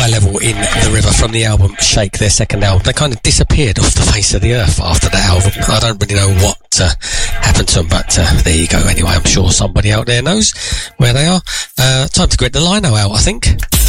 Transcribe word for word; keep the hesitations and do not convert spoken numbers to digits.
Level in the River from the album Shake, their second album. They kind of disappeared off the face of the earth after that album. I don't really know what uh, happened to them, but uh, there you go. Anyway, I'm sure somebody out there knows where they are. Uh, time to get the lino out, I think.